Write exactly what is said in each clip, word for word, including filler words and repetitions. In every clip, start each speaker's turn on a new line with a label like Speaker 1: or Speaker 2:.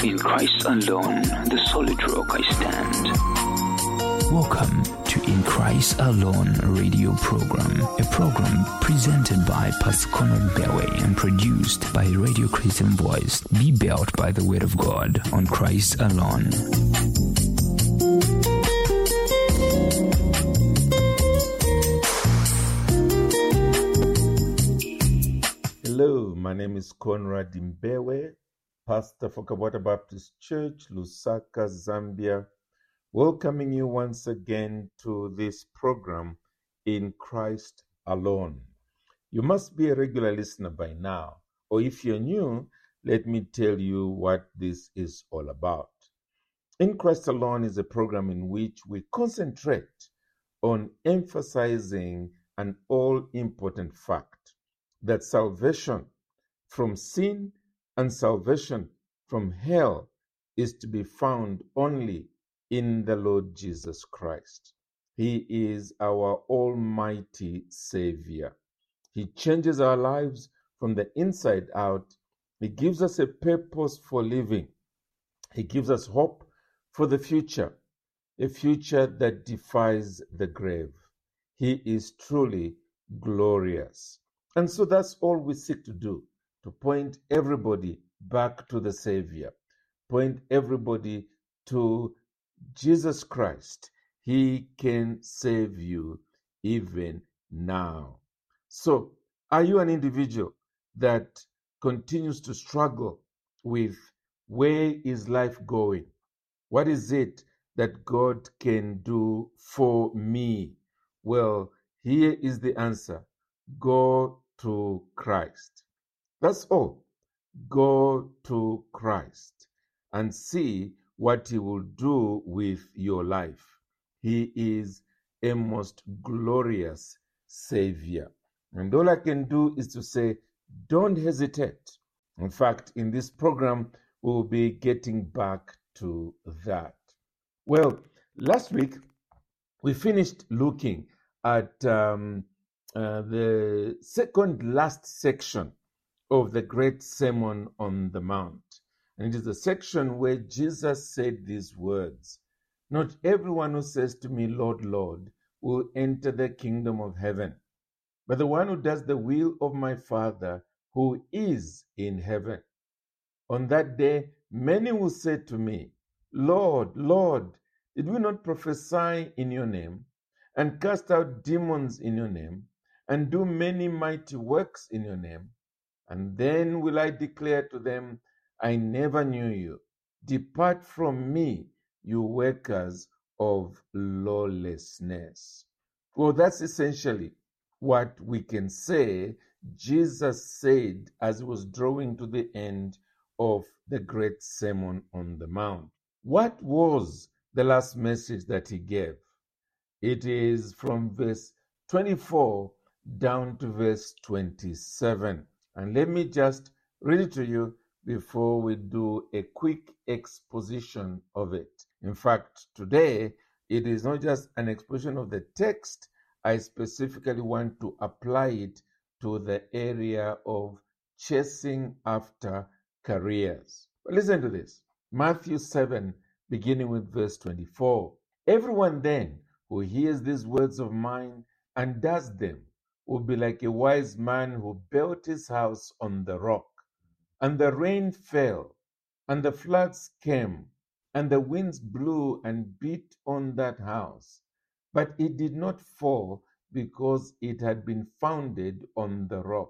Speaker 1: In Christ alone, the solid rock I stand. Welcome to In Christ Alone radio program, a program presented by Pastor Conrad Mbewe and produced by Radio Christian Voice. Be built by the Word of God on Christ alone.
Speaker 2: Hello, my name is Conrad Mbewe, pastor for Kabata Baptist Church, Lusaka, Zambia, welcoming you once again to this program, In Christ Alone. You must be a regular listener by now, or if you're new, let me tell you what this is all about. In Christ Alone is a program in which we concentrate on emphasizing an all-important fact, that salvation from sin and salvation from hell is to be found only in the Lord Jesus Christ. He is our almighty Savior. He changes our lives from the inside out. He gives us a purpose for living. He gives us hope for the future, a future that defies the grave. He is truly glorious. And so that's all we seek to do, to point everybody back to the Savior, point everybody to Jesus Christ. He can save you even now. So, are you an individual that continues to struggle with where is life going? What is it that God can do for me? Well, here is the answer. Go to Christ. That's all. Go to Christ and see what He will do with your life. He is a most glorious Savior. And all I can do is to say, don't hesitate. In fact, in this program, we'll be getting back to that. Well, last week, we finished looking at um, Uh, the second last section of the Great Sermon on the Mount. And it is the section where Jesus said these words, "Not everyone who says to me, Lord, Lord, will enter the kingdom of heaven, but the one who does the will of my Father who is in heaven. On that day, many will say to me, Lord, Lord, did we not prophesy in your name and cast out demons in your name and do many mighty works in your name? And then will I declare to them, I never knew you. Depart from me, you workers of lawlessness." Well, that's essentially what we can say Jesus said as he was drawing to the end of the Great Sermon on the Mount. What was the last message that he gave? It is from verse twenty-four down to verse twenty-seven. And let me just read it to you before we do a quick exposition of it. In fact, today, it is not just an exposition of the text. I specifically want to apply it to the area of chasing after careers. But listen to this. Matthew seven, beginning with verse twenty-four. "Everyone then who hears these words of mine and does them will be like a wise man who built his house on the rock. And the rain fell, and the floods came, and the winds blew and beat on that house. But it did not fall because it had been founded on the rock.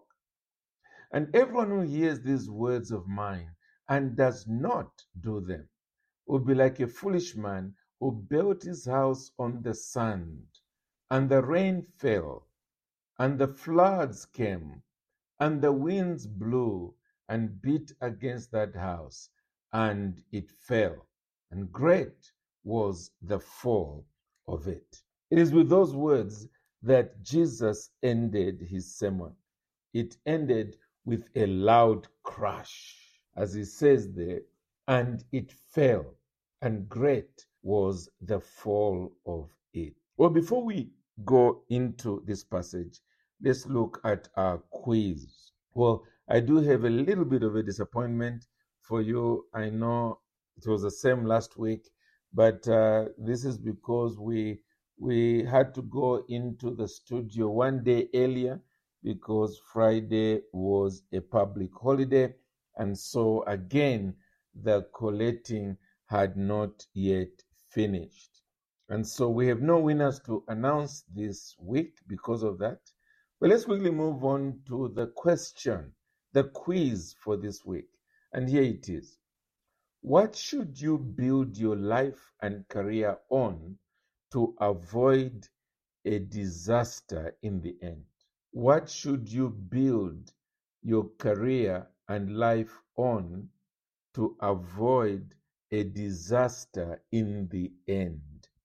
Speaker 2: And everyone who hears these words of mine and does not do them will be like a foolish man who built his house on the sand. And the rain fell, and the floods came, and the winds blew and beat against that house, and it fell, and great was the fall of it." It is with those words that Jesus ended his sermon. It ended with a loud crash, as he says there, and it fell, and great was the fall of it. Well, before we go into this passage, let's look at our quiz. Well, I do have a little bit of a disappointment for you. I know It was the same last week, but uh, this is because we we had to go into the studio one day earlier because Friday was a public holiday, and so again the collating had not yet finished. And so we have no winners to announce this week because of that. But let's quickly move on to the question, the quiz for this week. And here it is. What should you build your life and career on to avoid a disaster in the end? What should you build your career and life on to avoid a disaster in the end?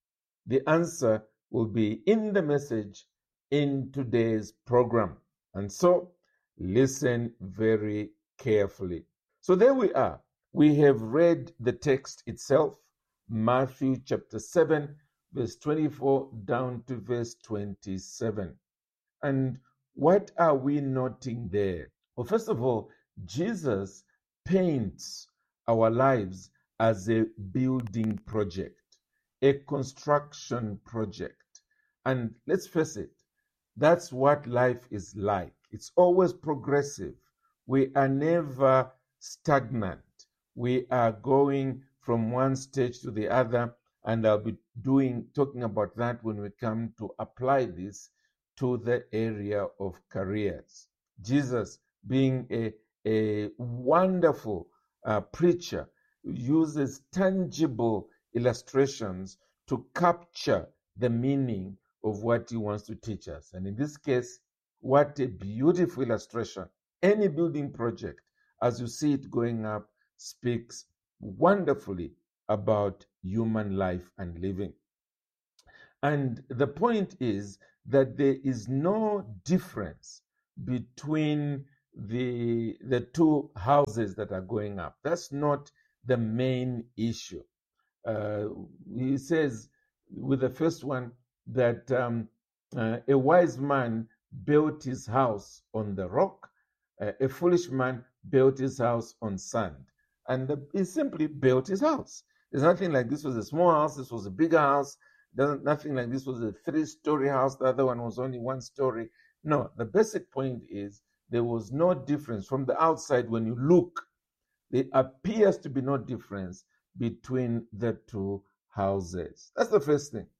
Speaker 2: The answer will be in the message in today's program. And so listen very carefully. So there we are. We have read the text itself, Matthew chapter seven, verse twenty-four down to verse twenty-seven. And what are we noting there? Well, first of all, Jesus paints our lives as a building project, a construction project. And let's face it, that's what life is like. It's always progressive. We are never stagnant. We are going from one stage to the other, and I'll be doing talking about that when we come to apply this to the area of careers. Jesus, being a, a wonderful uh, preacher, uses tangible illustrations to capture the meaning of what he wants to teach us. And in this case, what a beautiful illustration. Any building project, as you see it going up, speaks wonderfully about human life and living. And the point is that there is no difference between the, the two houses that are going up. That's not the main issue. Uh, he says with the first one that um, uh, a wise man built his house on the rock, uh, a foolish man built his house on sand. And the, he simply built his house. There's nothing like this was a small house, this was a bigger house. There's nothing like this was a three-story house, the other one was only one story. No, the basic point is there was no difference. From the outside, when you look, there appears to be no difference between the two houses. That's the first thing.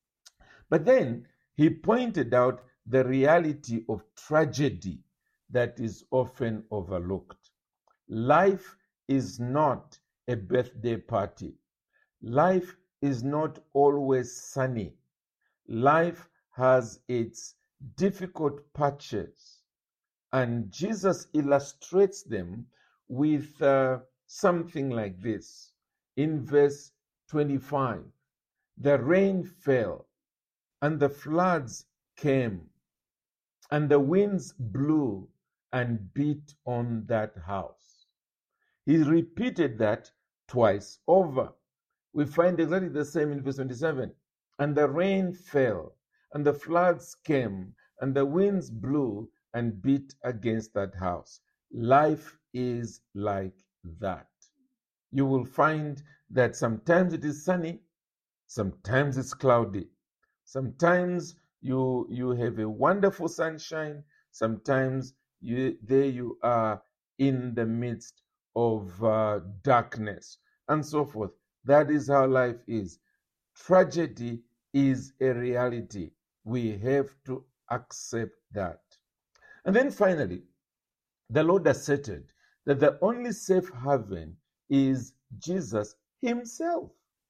Speaker 2: But then he pointed out the reality of tragedy that is often overlooked. Life is not a birthday party. Life is not always sunny. Life has its difficult patches. And Jesus illustrates them with uh, something like this. In verse twenty-five, the rain fell, and the floods came, and the winds blew and beat on that house. He repeated that twice over. We find exactly the same in verse twenty-seven. And the rain fell, and the floods came, and the winds blew and beat against that house. Life is like that. You will find that sometimes it is sunny, sometimes it's cloudy. Sometimes you you have a wonderful sunshine, sometimes you there you are in the midst of uh, darkness, and so forth. That is how life is. Tragedy is a reality. We have to accept that. And then finally, the Lord asserted that the only safe haven is Jesus himself.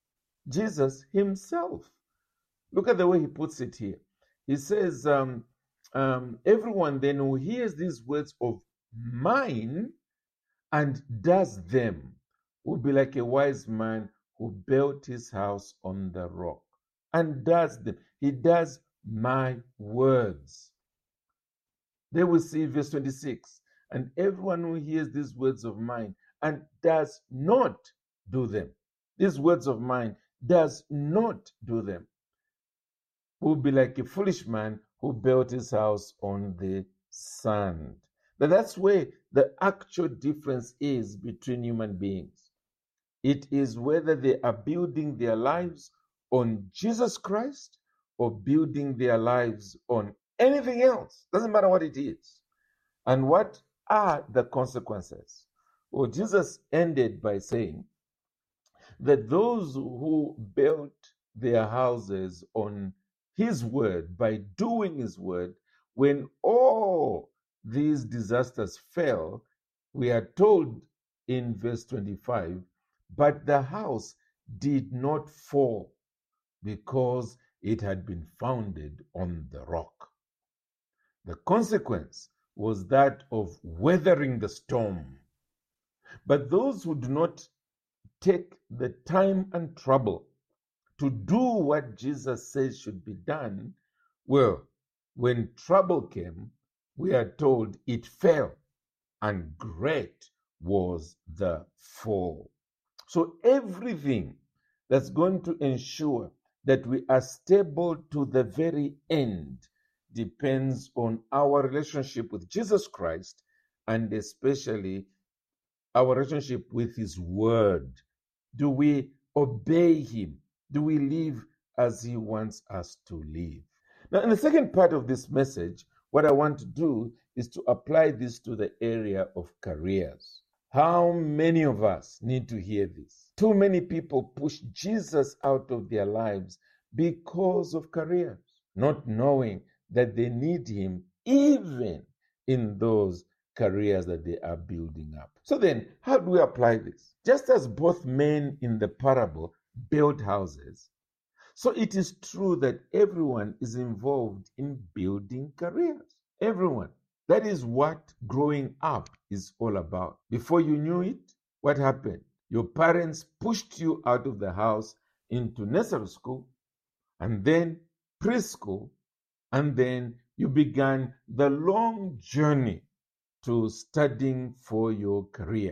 Speaker 2: Jesus himself. Look at the way he puts it here. He says, um, um, everyone then who hears these words of mine and does them will be like a wise man who built his house on the rock and does them. He does my words. They will see verse twenty-six. And everyone who hears these words of mine and does not do them, these words of mine does not do them, will be like a foolish man who built his house on the sand. But that's where the actual difference is between human beings. It is whether they are building their lives on Jesus Christ or building their lives on anything else. Doesn't matter what it is. And what are the consequences? Well, Jesus ended by saying that those who built their houses on his word, by doing his word, when all these disasters fell, we are told in verse twenty-five, but the house did not fall because it had been founded on the rock. The consequence was that of weathering the storm. But those who do not take the time and trouble to do what Jesus says should be done, well, when trouble came, we are told it fell, and great was the fall. So everything that's going to ensure that we are stable to the very end depends on our relationship with Jesus Christ, and especially our relationship with his word. Do we obey him? Do we live as he wants us to live? Now, in the second part of this message, what I want to do is to apply this to the area of careers. How many of us need to hear this? Too many people push Jesus out of their lives because of careers, not knowing that they need him even in those careers that they are building up. So then, how do we apply this? Just as both men in the parable built houses, so it is true that everyone is involved in building careers. Everyone. That is what growing up is all about. Before you knew it, what happened? Your parents pushed you out of the house into nursery school, and then preschool, and then you began the long journey to studying for your career.